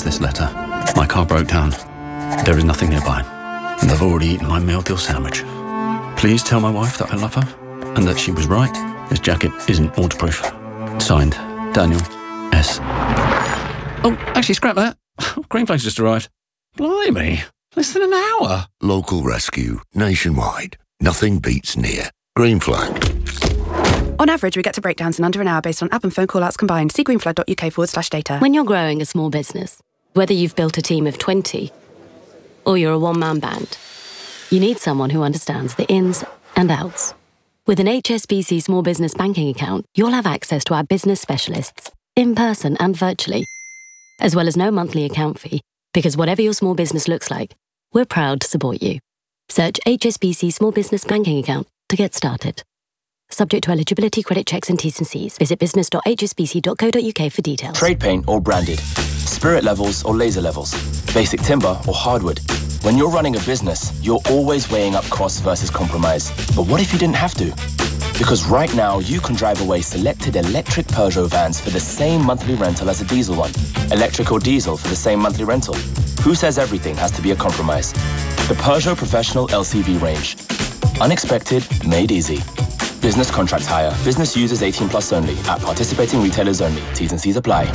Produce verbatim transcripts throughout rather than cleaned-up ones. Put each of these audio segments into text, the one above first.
this letter. My car broke down. There is nothing nearby. And I've already eaten my meal deal sandwich. Please tell my wife that I love her and that she was right. This jacket isn't waterproof. Signed, Daniel S. Oh, actually, scrap that. Green Flag's just arrived. Blimey, less than an hour. Local rescue, nationwide. Nothing beats near. Green Flag. On average, we get to breakdowns in under an hour based on app and phone call-outs combined. See greenflag.uk forward slash data. When you're growing a small business, whether you've built a team of twenty or you're a one-man band, you need someone who understands the ins and outs. With an H S B C small business banking account, you'll have access to our business specialists, in person and virtually, as well as no monthly account fee, because whatever your small business looks like, we're proud to support you. Search H S B C Small Business Banking Account to get started. Subject to eligibility, credit checks and T's and C's. Visit business dot h s b c dot co dot u k for details. Trade paint or branded, spirit levels or laser levels, basic timber or hardwood. When you're running a business, you're always weighing up costs versus compromise. But what if you didn't have to? Because right now, you can drive away selected electric Peugeot vans for the same monthly rental as a diesel one. Electric or diesel for the same monthly rental. Who says everything has to be a compromise? The Peugeot Professional L C V range. Unexpected, made easy. Business contract hire. Business users eighteen plus only. At participating retailers only. T's and C's apply.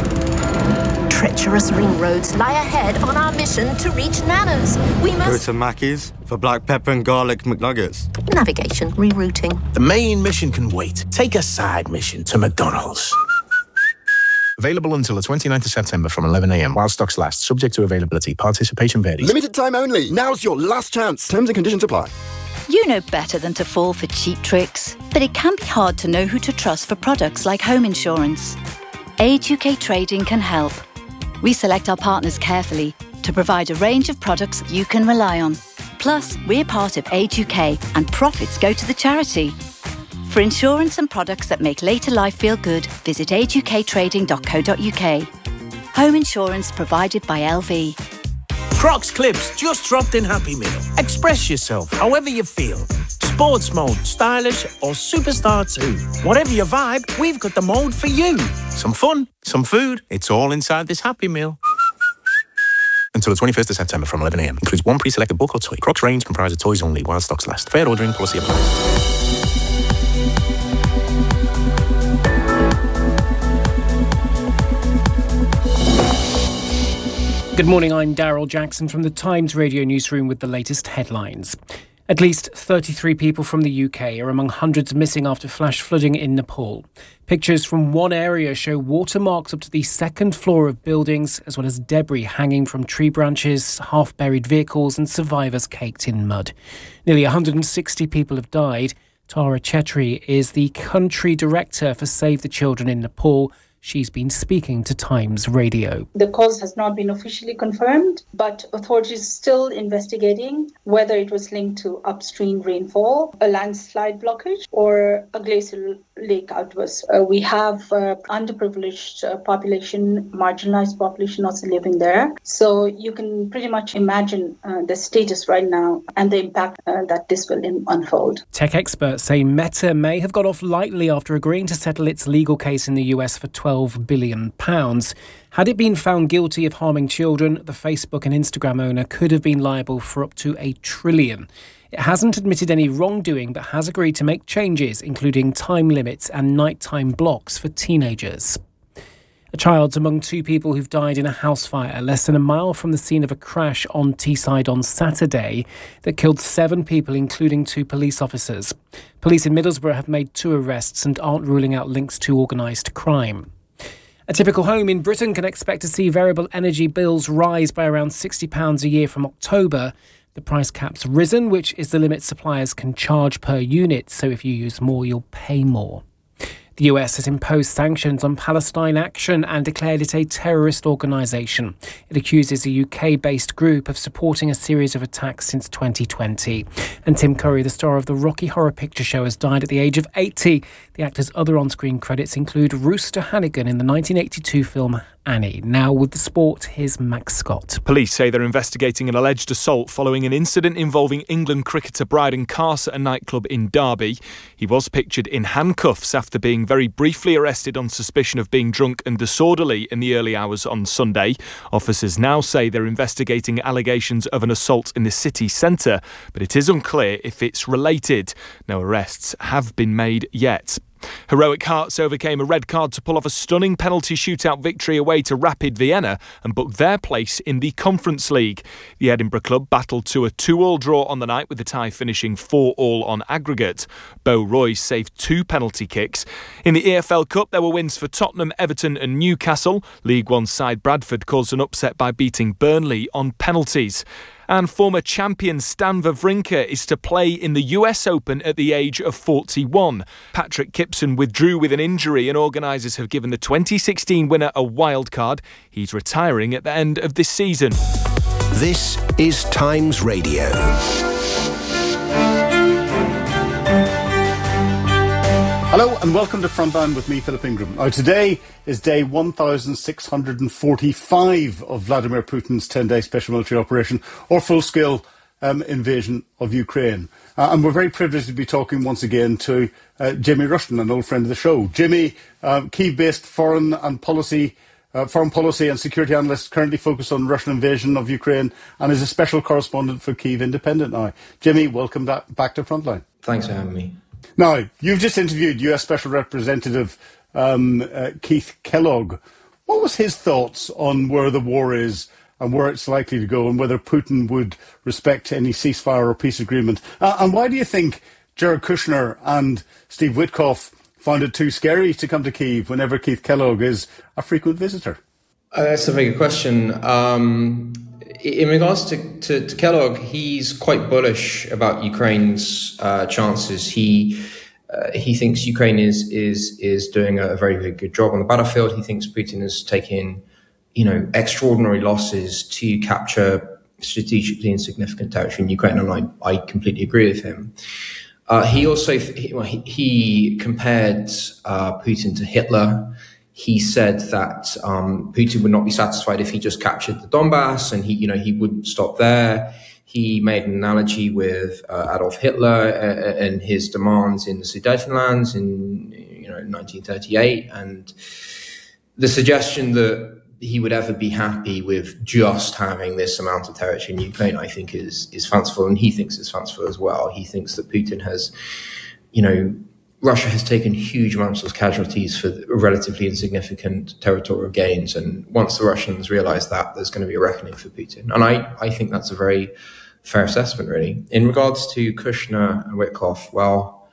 Treacherous ring roads lie ahead on our mission to reach Nana's. We Go must... to Mackey's for black pepper and garlic McNuggets. Navigation, rerouting. The main mission can wait. Take a side mission to McDonald's. Available until the twenty-ninth of September from eleven a m while stocks last. Subject to availability. Participation varies. Limited time only. Now's your last chance. Terms and conditions apply. You know better than to fall for cheap tricks, but it can be hard to know who to trust for products like home insurance. Age U K Trading can help. We select our partners carefully to provide a range of products you can rely on. Plus, we're part of Age U K and profits go to the charity. For insurance and products that make later life feel good, visit age u k trading dot co dot u k. Home insurance provided by L V. Crocs Clips just dropped in Happy Meal. Express yourself however you feel. Sports mode, stylish or superstar too. Whatever your vibe, we've got the mode for you. Some fun, some food, it's all inside this Happy Meal. Until the twenty-first of September from eleven a m Includes one pre-selected book or toy. Crocs range comprises toys only while stocks last. Fair ordering policy applies. Good morning, I'm Daryl Jackson from the Times Radio Newsroom with the latest headlines. At least thirty-three people from the U K are among hundreds missing after flash flooding in Nepal. Pictures from one area show watermarks up to the second floor of buildings, as well as debris hanging from tree branches, half-buried vehicles and survivors caked in mud. Nearly one hundred sixty people have died. Tara Chetri is the country director for Save the Children in Nepal. She's been speaking to Times Radio. The cause has not been officially confirmed, but authorities still investigating whether it was linked to upstream rainfall, a landslide blockage, or a glacial lake outburst. Uh, we have uh, underprivileged uh, population, marginalized population also living there. So you can pretty much imagine uh, the status right now and the impact uh, that this will in- unfold. Tech experts say Meta may have got off lightly after agreeing to settle its legal case in the U S for twelve billion pounds. Had it been found guilty of harming children, the Facebook and Instagram owner could have been liable for up to a trillion. It hasn't admitted any wrongdoing, but has agreed to make changes, including time limits and nighttime blocks for teenagers. A child's among two people who've died in a house fire less than a mile from the scene of a crash on Teesside on Saturday that killed seven people, including two police officers. Police in Middlesbrough have made two arrests and aren't ruling out links to organised crime. A typical home in Britain can expect to see variable energy bills rise by around sixty pounds a year from October. The price cap's risen, which is the limit suppliers can charge per unit, so if you use more, you'll pay more. The U S has imposed sanctions on Palestine Action and declared it a terrorist organisation. It accuses a U K-based group of supporting a series of attacks since twenty twenty. And Tim Curry, the star of the Rocky Horror Picture Show, has died at the age of eighty. The actor's other on-screen credits include Rooster Hannigan in the nineteen eighty-two film Annie. Now with the sport, here's Max Scott. Police say they're investigating an alleged assault following an incident involving England cricketer Bryden Carse at a nightclub in Derby. He was pictured in handcuffs after being very briefly arrested on suspicion of being drunk and disorderly in the early hours on Sunday. Officers now say they're investigating allegations of an assault in the city centre, but it is unclear if it's related. No arrests have been made yet. Heroic Hearts overcame a red card to pull off a stunning penalty shootout victory away to Rapid Vienna and booked their place in the Conference League. The Edinburgh club battled to a two-all draw on the night, with the tie finishing four all on aggregate. Bo Royce saved two penalty kicks. In the E F L Cup, there were wins for Tottenham, Everton and Newcastle. League One side Bradford caused an upset by beating Burnley on penalties. And former champion Stan Wawrinka is to play in the U S Open at the age of forty-one. Patrick Kipson withdrew with an injury and organisers have given the twenty sixteen winner a wild card. He's retiring at the end of this season. This is Times Radio. Hello and welcome to Frontline with me, Philip Ingram. Now, today is day one thousand six hundred forty-five of Vladimir Putin's ten-day special military operation or full-scale um, invasion of Ukraine. Uh, and we're very privileged to be talking once again to uh, Jimmy Rushton, an old friend of the show. Jimmy, um, Kyiv-based foreign and policy, uh, foreign policy and security analyst, currently focused on Russian invasion of Ukraine and is a special correspondent for Kyiv Independent now. Jimmy, welcome back, back to Frontline. Thanks for having me. Now, you've just interviewed U S Special Representative um, uh, Keith Kellogg. What was his thoughts on where the war is and where it's likely to go and whether Putin would respect any ceasefire or peace agreement? Uh, and why do you think Jared Kushner and Steve Witkoff found it too scary to come to Kyiv whenever Keith Kellogg is a frequent visitor? Uh, that's a very good question. Um, in regards to, to, to Kellogg, he's quite bullish about Ukraine's uh, chances. He uh, he thinks Ukraine is is is doing a very, very good job on the battlefield. He thinks Putin is taking, you know, extraordinary losses to capture strategically insignificant territory in Ukraine, and I, I completely agree with him. Uh, he also he, well, he, he compared uh, Putin to Hitler. He said that um, Putin would not be satisfied if he just captured the Donbass, and he, you know, he wouldn't stop there. He made an analogy with uh, Adolf Hitler uh, and his demands in the Sudetenlands in, you know, nineteen thirty-eight, and the suggestion that he would ever be happy with just having this amount of territory in Ukraine, I think, is is fanciful, and he thinks it's fanciful as well. He thinks that Putin has, you know, Russia has taken huge amounts of casualties for relatively insignificant territorial gains. And once the Russians realize that, there's going to be a reckoning for Putin. And I, I think that's a very fair assessment, really. In regards to Kushner and Witkoff, well,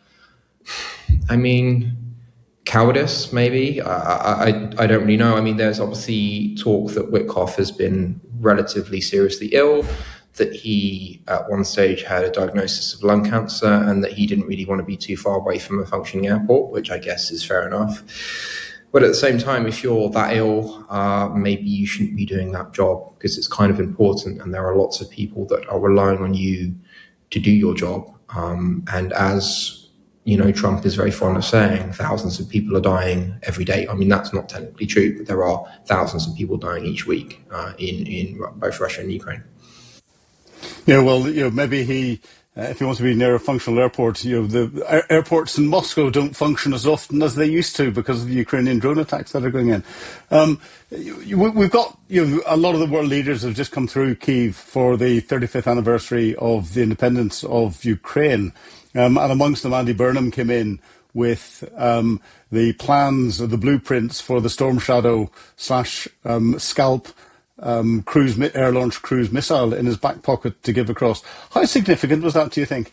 I mean, cowardice, maybe. I, I, I don't really know. I mean, there's obviously talk that Witkoff has been relatively seriously ill, that he at one stage had a diagnosis of lung cancer, and that he didn't really want to be too far away from a functioning airport, which I guess is fair enough. But at the same time, if you're that ill, uh, maybe you shouldn't be doing that job, because it's kind of important, and there are lots of people that are relying on you to do your job. Um, and as, you know, Trump is very fond of saying, thousands of people are dying every day. I mean, that's not technically true, but there are thousands of people dying each week uh, in, in both Russia and Ukraine. Yeah, well, you know, maybe he, uh, if he wants to be near a functional airport, you know, the air- airports in Moscow don't function as often as they used to because of the Ukrainian drone attacks that are going in. Um, you, we've got, you know, a lot of the world leaders have just come through Kyiv for the thirty-fifth anniversary of the independence of Ukraine. Um, and amongst them, Andy Burnham came in with um, the plans, or the blueprints for the Storm Shadow slash um, Scalp Um, cruise air-launched cruise missile in his back pocket to give across. How significant was that, do you think?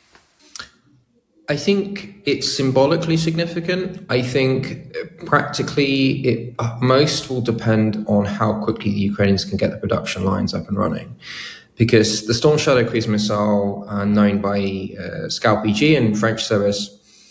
I think it's symbolically significant. I think practically it uh, most will depend on how quickly the Ukrainians can get the production lines up and running. Because the Storm Shadow cruise missile, uh, known by uh, Scalp E G and French service,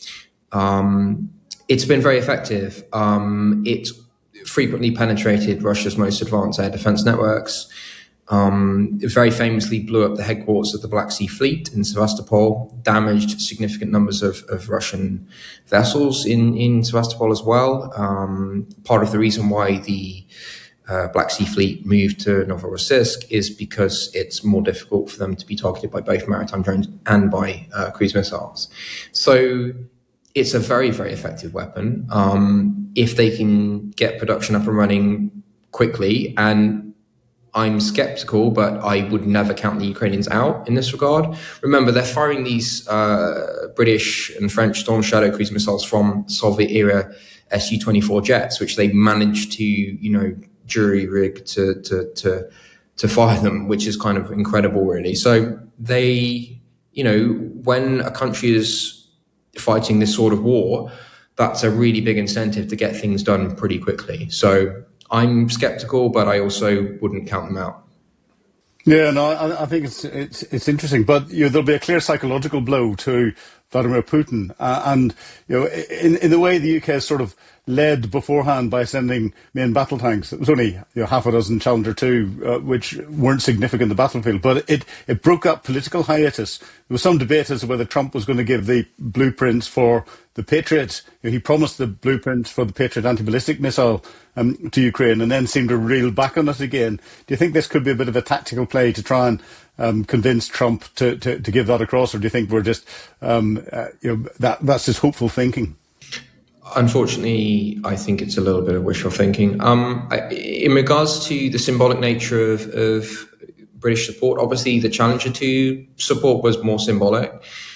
um, it's been very effective. Um, it's frequently penetrated Russia's most advanced air defense networks. Um, it very famously blew up the headquarters of the Black Sea Fleet in Sevastopol, damaged significant numbers of, of Russian vessels in, in Sevastopol as well. Um, part of the reason why the uh, Black Sea Fleet moved to Novorossiysk is because it's more difficult for them to be targeted by both maritime drones and by uh, cruise missiles. So it's a very, very effective weapon. Um, if they can get production up and running quickly, and I'm skeptical, but I would never count the Ukrainians out in this regard. Remember, they're firing these uh, British and French Storm Shadow cruise missiles from Soviet-era S U twenty-four jets, which they managed to, you know, jury-rig to, to, to, to fire them, which is kind of incredible, really. So they, you know, when a country is fighting this sort of war, that's a really big incentive to get things done pretty quickly. So I'm skeptical, but I also wouldn't count them out. Yeah, no, I, I think it's it's it's interesting, but you know, there'll be a clear psychological blow to Vladimir Putin, uh, and you know, in in the way the U K has sort of led beforehand by sending main battle tanks. It was only you know, half a dozen Challenger two, uh, which weren't significant in the battlefield, but it it broke up political hiatus. There was some debate as to whether Trump was going to give the blueprints for the Patriot. You know, he promised the blueprints for the Patriot anti-ballistic missile um, to Ukraine, and then seemed to reel back on it again. Do you think this could be a bit of a tactical play to try and um, convince Trump to, to, to give that across, or do you think we're just um, uh, you know that that's just hopeful thinking? Unfortunately, I think it's a little bit of wishful thinking. Um, I, in regards to the symbolic nature of, of British support, obviously the Challenger two support was more symbolic.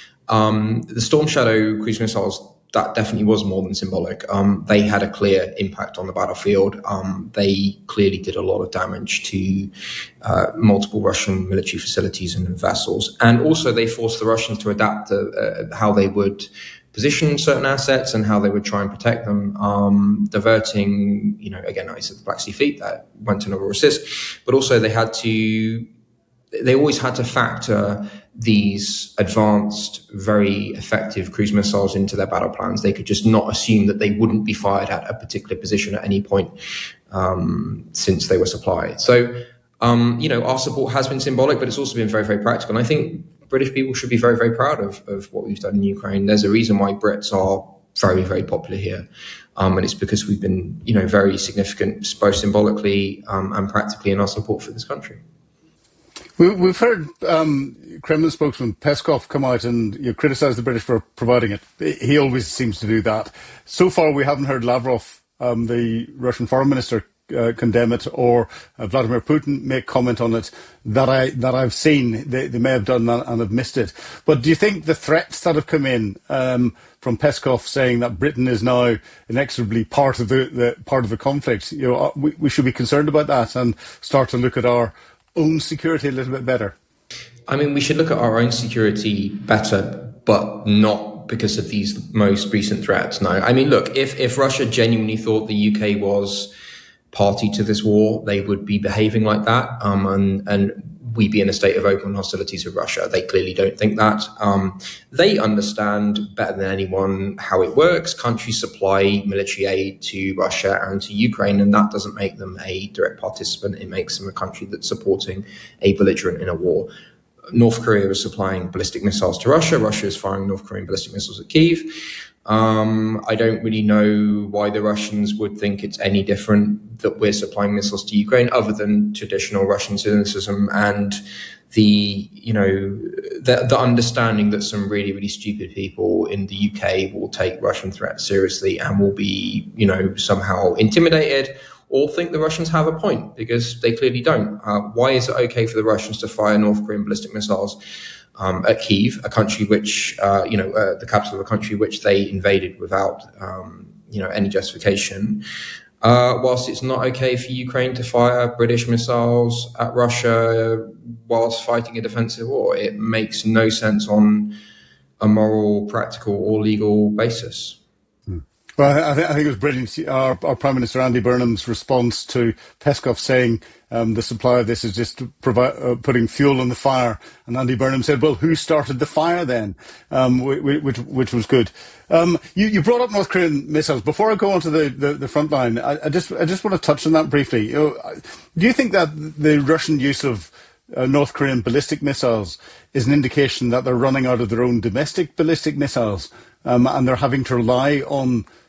Um, the Storm Shadow cruise missiles, that definitely was more than symbolic. Um, they had a clear impact on the battlefield. Um, they clearly did a lot of damage to uh, multiple Russian military facilities and vessels. And also they forced the Russians to adapt to, uh, how they would position certain assets and how they would try and protect them, um, diverting, you know, again, I said the Black Sea Fleet that went to Novorossiysk, but also they had to, they always had to factor these advanced, very effective cruise missiles into their battle plans. They could just not assume that they wouldn't be fired at a particular position at any point, um, since they were supplied. So, um, you know, our support has been symbolic, but it's also been very, very practical. And I think British people should be very, very proud of, of what we've done in Ukraine. There's a reason why Brits are very, very popular here. Um, and it's because we've been, you know, very significant, both symbolically um, and practically in our support for this country. We, we've heard um, Kremlin spokesman Peskov come out and you know, criticise the British for providing it. He always seems to do that. So far, we haven't heard Lavrov, um, the Russian foreign minister, Uh, condemn it, or uh, Vladimir Putin make comment on it that I that I've seen. They, they may have done that and have missed it. But do you think the threats that have come in um, from Peskov saying that Britain is now inexorably part of the, the part of the conflict, you know, we, we should be concerned about that and start to look at our own security a little bit better? I mean, we should look at our own security better, but not because of these most recent threats. No, I mean, look, if if Russia genuinely thought the U K was party to this war, they would be behaving like that, um, and, and we'd be in a state of open hostilities with Russia. They clearly don't think that. Um, they understand better than anyone how it works. Countries supply military aid to Russia and to Ukraine, and that doesn't make them a direct participant. It makes them a country that's supporting a belligerent in a war. North Korea is supplying ballistic missiles to Russia. Russia is firing North Korean ballistic missiles at Kyiv. Um, I don't really know why the Russians would think it's any different that we're supplying missiles to Ukraine, other than traditional Russian cynicism and the, you know, the, the understanding that some really, really stupid people in the U K will take Russian threats seriously and will be, you know, somehow intimidated or think the Russians have a point, because they clearly don't. Uh, why is it okay for the Russians to fire North Korean ballistic missiles Um, at Kyiv, a country which, uh, you know, uh, the capital of a country which they invaded without, um, you know, any justification, uh, whilst it's not okay for Ukraine to fire British missiles at Russia whilst fighting a defensive war. It makes no sense on a moral, practical or legal basis. Hmm. Well, I, th- I think it was brilliant. Our, our Prime Minister Andy Burnham's response to Peskov saying um, the supply of this is just provi- uh, putting fuel on the fire. And Andy Burnham said, well, who started the fire then? Um, which, which was good. Um, you, you brought up North Korean missiles. Before I go on to the, the, the front line, I, I, just, I just want to touch on that briefly. You know, do you think that the Russian use of uh, North Korean ballistic missiles is an indication that they're running out of their own domestic ballistic missiles um, and they're having to rely on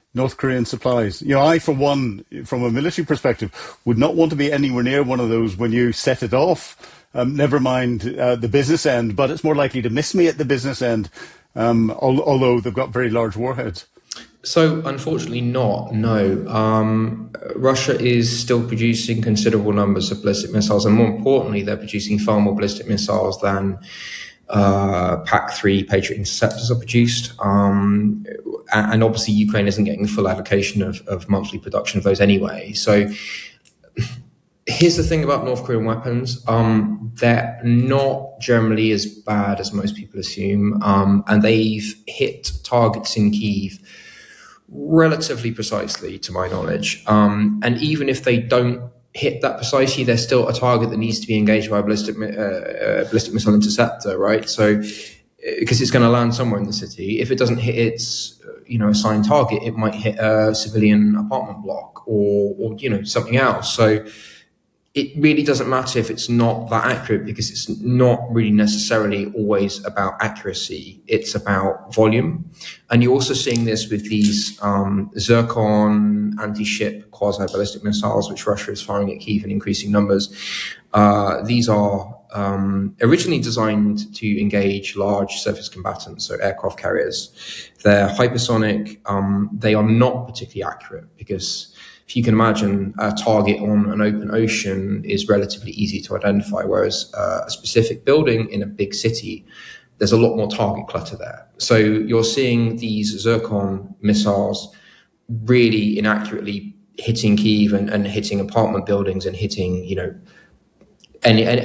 North Korean supplies. You know, I, for one, from a military perspective, would not want to be anywhere near one of those when you set it off. Um, never mind uh, the business end, but it's more likely to miss me at the business end, um, al- although they've got very large warheads. So, unfortunately not, no. Um, Russia is still producing considerable numbers of ballistic missiles, and more importantly, they're producing far more ballistic missiles than uh, P A C three Patriot interceptors are produced. Um, and, and obviously, Ukraine isn't getting the full allocation of, of monthly production of those anyway. So, here's the thing about North Korean weapons. Um, they're not generally as bad as most people assume, um, and they've hit targets in Kyiv relatively precisely, to my knowledge. Um, and even if they don't hit that precisely, there's still a target that needs to be engaged by a ballistic, uh, uh, ballistic missile interceptor, right? So, because it's going to land somewhere in the city. If it doesn't hit its, you know, assigned target, it might hit a civilian apartment block or, or you know, something else. So, it really doesn't matter if it's not that accurate, because it's not really necessarily always about accuracy. It's about volume. And you're also seeing this with these um, Zircon anti-ship quasi-ballistic missiles, which Russia is firing at Kyiv in increasing numbers. Uh, these are um, originally designed to engage large surface combatants, so aircraft carriers. They're hypersonic. Um, they are not particularly accurate because, if you can imagine, a target on an open ocean is relatively easy to identify, whereas uh, a specific building in a big city, there's a lot more target clutter there. So you're seeing these Zircon missiles really inaccurately hitting Kyiv and, and hitting apartment buildings and hitting, you know, any, any